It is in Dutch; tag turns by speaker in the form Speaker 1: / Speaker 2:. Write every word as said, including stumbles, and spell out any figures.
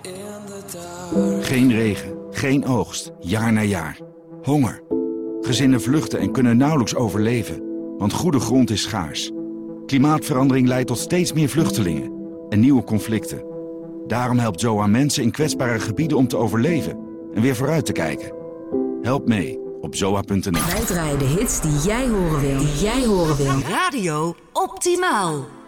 Speaker 1: Geen regen, geen oogst, jaar na jaar. Honger. Gezinnen vluchten en kunnen nauwelijks overleven, want goede grond is schaars. Klimaatverandering leidt tot steeds meer vluchtelingen en nieuwe conflicten. Daarom helpt Z O A mensen in kwetsbare gebieden om te overleven en weer vooruit te kijken. Help mee op zoa punt n l.
Speaker 2: Wij draaien de hits die jij horen wil. Die jij horen wil. Radio Optimaal.